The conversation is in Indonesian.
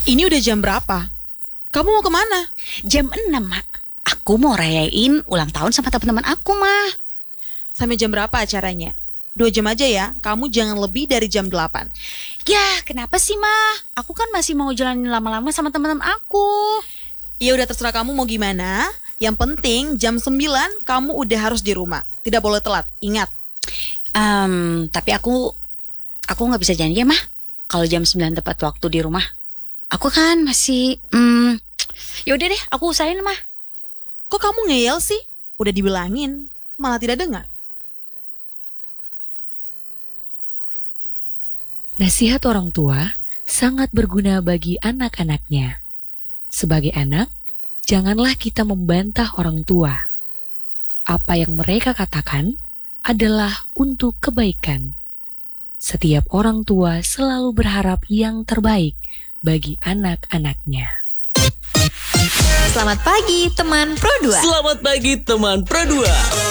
Ini udah jam berapa? Kamu mau kemana? Jam 6, Mak. Aku mau rayain ulang tahun sama teman-teman aku, Mah. Sampai jam berapa acaranya? 2 jam aja ya, kamu jangan lebih dari jam 8. Ya, kenapa sih, Mah? Aku kan masih mau jalanin lama-lama sama teman-teman aku. Ya udah terserah kamu mau gimana. Yang penting jam 9 kamu udah harus di rumah. Tidak boleh telat, ingat. Tapi aku nggak bisa janji ya, Mah. Kalau jam 9 tepat waktu di rumah. Aku kan masih, yaudah deh, aku usahain, Mah. Kok kamu ngeyel sih? Udah dibilangin, malah tidak dengar. Nasihat orang tua sangat berguna bagi anak-anaknya. Sebagai anak, janganlah kita membantah orang tua. Apa yang mereka katakan adalah untuk kebaikan. Setiap orang tua selalu berharap yang terbaik bagi anak-anaknya. Selamat pagi teman Pro 2. Selamat pagi teman Pro 2.